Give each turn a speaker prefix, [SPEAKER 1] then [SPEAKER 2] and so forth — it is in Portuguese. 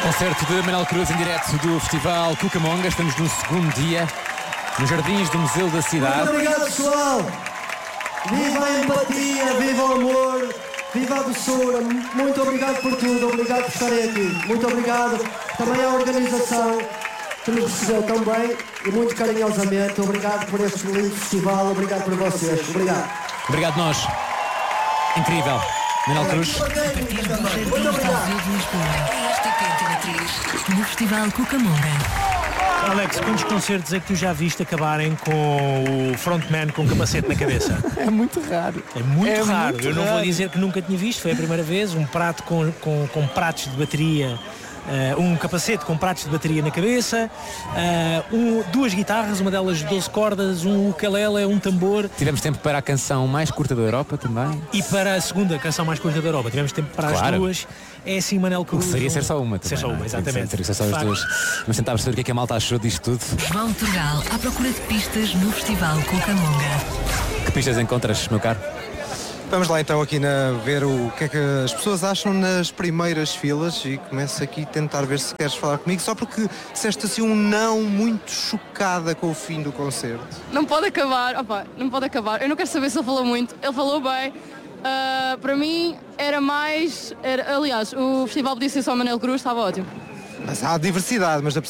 [SPEAKER 1] Concerto de Manel Cruz em direto do Festival Cucamonga. Estamos no segundo dia, nos jardins do Museu da Cidade.
[SPEAKER 2] Muito obrigado, pessoal. Viva a empatia, viva o amor, viva a doçura. Muito obrigado por tudo, obrigado por estarem aqui. Muito obrigado também à organização que nos recebeu tão bem e muito carinhosamente. Obrigado por este lindo festival, obrigado por vocês. Obrigado.
[SPEAKER 1] Obrigado nós. Incrível. Manel Cruz.
[SPEAKER 2] Muito obrigado.
[SPEAKER 3] No Festival Cucamonga.
[SPEAKER 4] Alex, quantos concertos é que tu já viste acabarem com o frontman com capacete na cabeça?
[SPEAKER 1] É muito raro.
[SPEAKER 4] É muito raro. Eu não vou dizer que nunca tinha visto, foi a primeira vez. Um prato com pratos de bateria, um capacete com pratos de bateria na cabeça, duas guitarras, uma delas de 12 cordas, um ukulele, um tambor.
[SPEAKER 1] Tivemos tempo para a canção mais curta da Europa também.
[SPEAKER 4] E para a segunda canção mais curta da Europa. Tivemos tempo para as duas. É assim, Manel Cruz.
[SPEAKER 1] Seria ser só uma também.
[SPEAKER 4] Ser só uma, exatamente.
[SPEAKER 1] Teria que ser só as duas. Vamos tentar perceber o que é a malta achou disto tudo.
[SPEAKER 3] João Turgal, à procura de pistas no Festival Cucamonga.
[SPEAKER 1] Que pistas encontras, meu caro?
[SPEAKER 5] Vamos lá então aqui ver o que é que as pessoas acham nas primeiras filas e começo aqui a tentar ver se queres falar comigo, só porque disseste assim um não muito chocada com o fim do concerto.
[SPEAKER 6] Não pode acabar, não pode acabar. Eu não quero saber se ele falou muito, ele falou bem. Para mim era mais... aliás, o festival podia ser só Manel Cruz, estava ótimo.
[SPEAKER 5] Mas há diversidade, mas